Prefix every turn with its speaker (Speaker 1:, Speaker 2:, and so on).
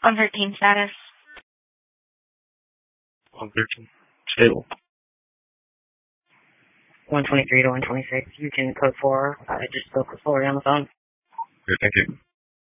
Speaker 1: 113 status.
Speaker 2: 113. Stable.
Speaker 1: 123 to 126. You can code 4. I just spoke with Lori on the phone.
Speaker 2: Good, thank you.